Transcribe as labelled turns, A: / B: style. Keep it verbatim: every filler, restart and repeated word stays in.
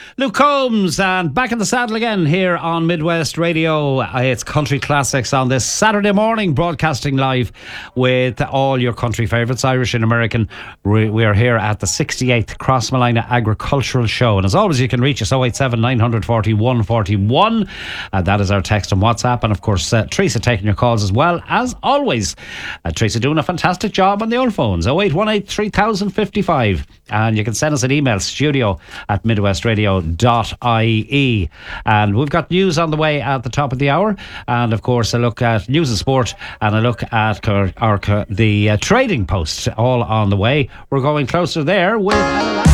A: Luke Combs, and back in the saddle again here on Midwest Radio. Uh, It's Country Classics on this Saturday morning, broadcasting live with all your country favourites, Irish and American. We we are here at the sixty-eighth Crossmolina Agricultural Show. And as always, you can reach us oh eight seven, nine four oh, one four one. Uh, that is our text and WhatsApp. And of course, uh, Teresa taking your calls as well, as always. Uh, Teresa doing a fantastic job on the old phones, oh eight one eight, three thousand fifty-five. And you can send us an email, studio at midwestradio dot I E. And we've got news on the way at the top of the hour, and of course a look at news and sport, and a look at our, our the uh, trading post, all on the way. We're going closer there with